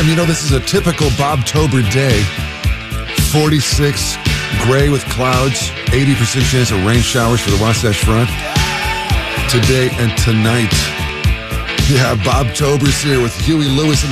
a.m. You know, this is a typical Bobtober day. 46, gray with clouds, 80% chance of rain showers for the Wasatch Front. Today and tonight. Yeah, Bobtober's here with Huey Lewis and